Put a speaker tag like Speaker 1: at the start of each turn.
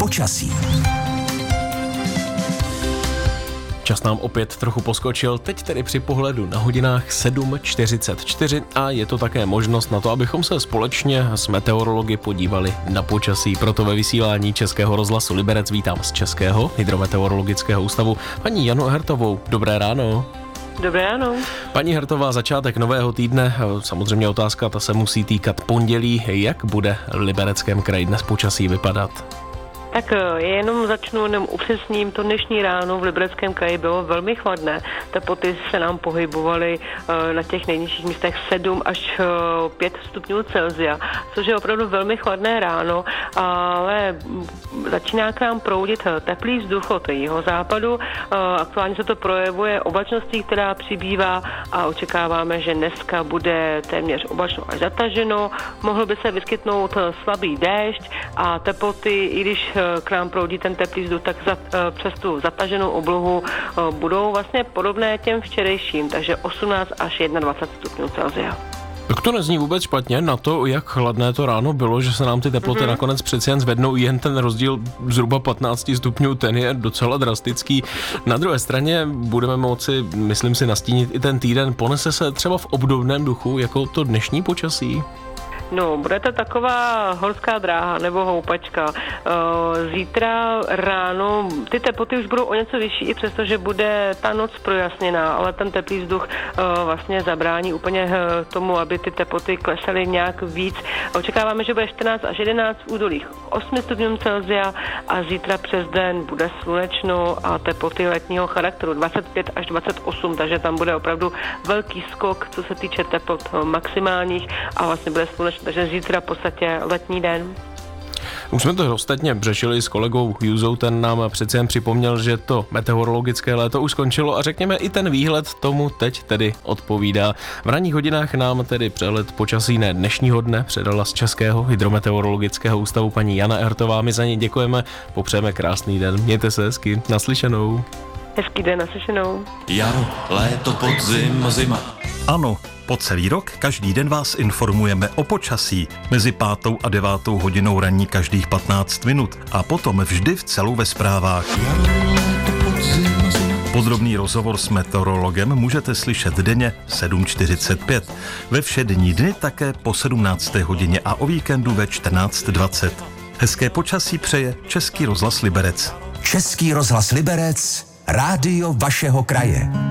Speaker 1: počasí.
Speaker 2: Čas nám opět trochu poskočil, teď tedy při pohledu na hodinách 7:44 a je to také možnost na to, abychom se společně s meteorology podívali na počasí. Proto ve vysílání Českého rozhlasu Liberec vítám z Českého hydrometeorologického ústavu paní Janu Hertovou. Dobré ráno.
Speaker 3: Dobré ráno.
Speaker 2: Paní Hertová, začátek nového týdne, samozřejmě otázka, ta se musí týkat pondělí. Jak bude v Libereckém kraji dnes počasí vypadat?
Speaker 3: Tak jenom upřesním, to dnešní ráno v Libereckém kraji bylo velmi chladné. Teploty se nám pohybovaly na těch nejnižších místech 7 až 5 stupňů Celsia, což je opravdu velmi chladné ráno, ale začíná k nám proudit teplý vzduch od jihozápadu. Aktuálně se to projevuje oblačností, která přibývá a očekáváme, že dneska bude téměř oblačno až zataženo. Mohl by se vyskytnout slabý déšť a teploty, i když k nám proudí ten teplý vzduch, tak přes tu zataženou oblohu budou vlastně podobné těm včerejším, takže 18 až 21 stupňů Celsia.
Speaker 2: Tak to nezní vůbec špatně na to, jak chladné to ráno bylo, že se nám ty teploty nakonec přeci jen zvednou, jen ten rozdíl zhruba 15 stupňů, ten je docela drastický. Na druhé straně budeme moci, myslím si, nastínit i ten týden, ponese se třeba v obdobném duchu jako to dnešní počasí?
Speaker 3: No, bude to taková horská dráha nebo houpačka. Zítra ráno ty teploty už budou o něco vyšší, i přesto, že bude ta noc projasněná, ale ten teplý vzduch vlastně zabrání úplně tomu, aby ty teploty klesaly nějak víc. Očekáváme, že bude 14 až 11 v údolích 8 stupňů Celsia a zítra přes den bude slunečno a teploty letního charakteru 25 až 28, takže tam bude opravdu velký skok, co se týče teplot maximálních a vlastně bude slunečno. Takže zítra v podstatě letní den.
Speaker 2: Už jsme to ostatně řešili s kolegou Juzou, ten nám přece jen připomněl, že to meteorologické léto už skončilo a řekněme i ten výhled tomu teď tedy odpovídá. V ranních hodinách nám tedy přehled počasí dnešního dne předala z Českého hydrometeorologického ústavu paní Jana Hertová. My za ní děkujeme, popřejeme krásný den. Mějte se hezky, naslyšenou.
Speaker 3: Hezký den, naslyšenou.
Speaker 1: Jaro, léto, podzim, zima.
Speaker 4: Ano, po celý rok každý den vás informujeme o počasí mezi 5. a 9. hodinou ranní každých 15 minut a potom vždy v celu ve zprávách. Podrobný rozhovor s meteorologem můžete slyšet denně 7:45. Ve všední dny také po 17. hodině a o víkendu ve 14:20. Hezké počasí přeje Český rozhlas Liberec.
Speaker 1: Český rozhlas Liberec, rádio vašeho kraje.